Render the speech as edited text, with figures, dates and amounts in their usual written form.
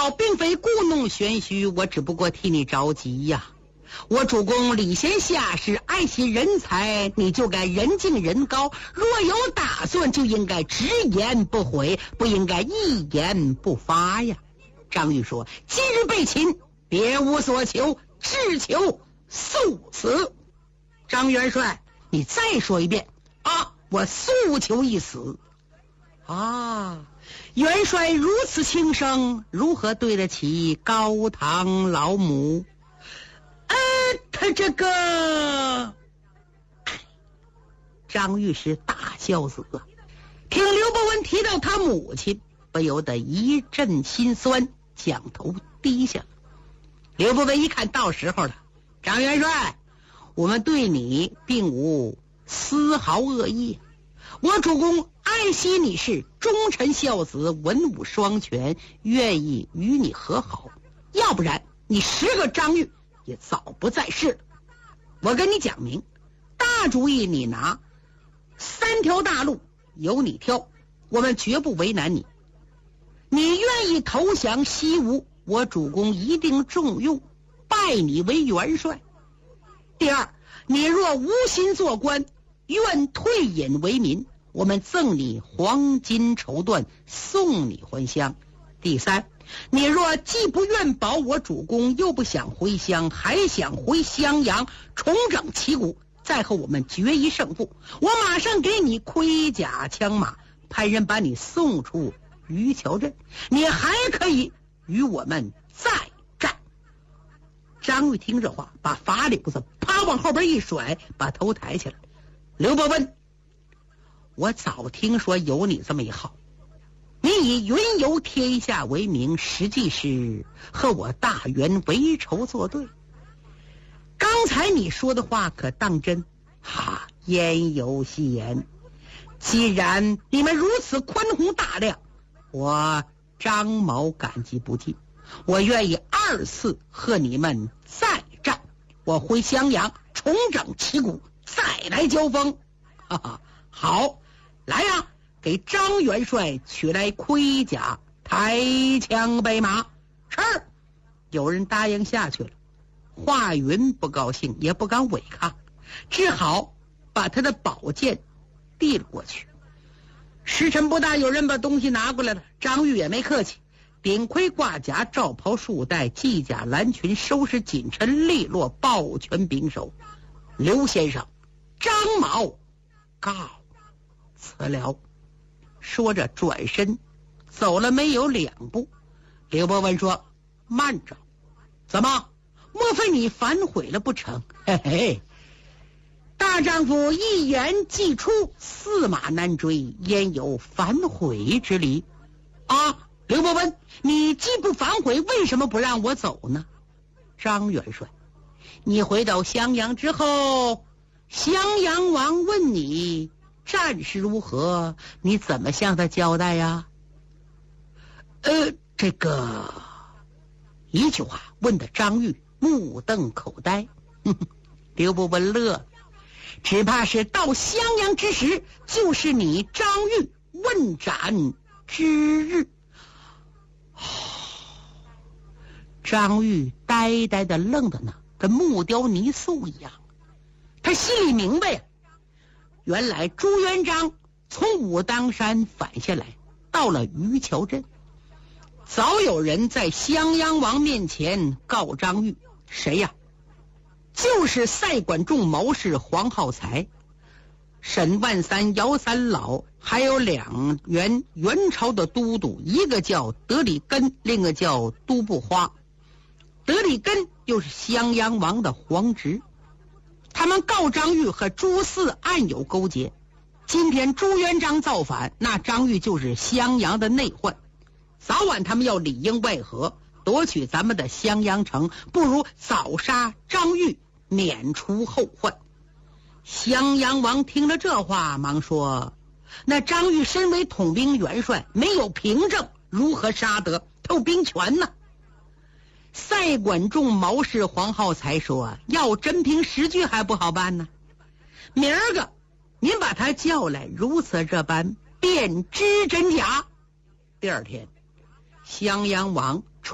倒并非故弄玄虚，我只不过替你着急呀。我主公礼贤下士，爱惜人才，你就该人敬人高。若有打算，就应该直言不讳，不应该一言不发呀。张玉说：今日被擒，别无所求，只求速死。张元帅，你再说一遍啊！我速求一死。啊，元帅如此轻声，如何对得起高堂老母？他这个张御史大孝子啊，听刘伯温提到他母亲，不由得一阵心酸，将头低下。刘伯温一看到时候了，张元帅，我们对你并无丝毫恶意，我主公爱惜你是忠臣孝子，文武双全，愿意与你和好，要不然你10个张玉也早不在世了。我跟你讲明，大主意你拿，3条大路由你挑，我们绝不为难你。你愿意投降西吴，我主公一定重用，拜你为元帅。第二，你若无心做官，愿退隐为民，我们赠你黄金绸缎，送你还乡。第三，你若既不愿保我主公，又不想回乡，还想回襄阳重整旗鼓，再和我们决一胜负，我马上给你盔甲枪马，派人把你送出渔桥镇，你还可以与我们再战。张玉听这话，把法柳子啪往后边一甩，把头抬起来。刘伯温，我早听说有你这么一号，你以云游天下为名，实际是和我大元为仇作对。刚才你说的话可当真？言犹戏言。既然你们如此宽宏大量，我张某感激不尽，我愿意2次和你们再战。我回襄阳重整旗鼓，再来交锋。好，来呀！给张元帅取来盔甲，抬枪备马。是，有人答应下去了。华云不高兴，也不敢违抗，只好把他的宝剑递了过去。时辰不大，有人把东西拿过来了。张玉也没客气，顶盔挂甲，罩袍束带，系甲蓝裙，收拾紧陈利落，抱拳秉手。刘先生，张某告辞了。说着转身走了没有2步。刘伯温说：慢着，怎么，莫非你反悔了不成？嘿嘿，大丈夫一言既出，驷马难追，焉有反悔之理啊？刘伯温，你既不反悔，为什么不让我走呢？张元帅，你回到襄阳之后，襄阳王问你战事如何，你怎么向他交代呀？这个一句话问的张玉目瞪口呆。刘伯温乐了，只怕是到襄阳之时，就是你张玉问斩之日。张玉呆呆的愣的呢，跟木雕泥塑一样。他心里明白呀，原来朱元璋从武当山反下来，到了渔桥镇，早有人在襄阳王面前告张玉。谁呀？就是赛管仲谋士黄浩才、沈万三、姚三老，还有2员元朝的都督，一个叫德里根，另一个叫都不花。德里根又是襄阳王的皇侄，他们告张玉和朱四暗有勾结。今天朱元璋造反，那张玉就是襄阳的内患，早晚他们要里应外合，夺取咱们的襄阳城，不如早杀张玉，免除后患。襄阳王听了这话，忙说：那张玉身为统兵元帅，没有凭证，如何杀得？他有兵权呢。赛管仲谋士黄浩才说：要真凭实据还不好办呢，明儿个您把他叫来，如此这般便知真假。第二天，襄阳王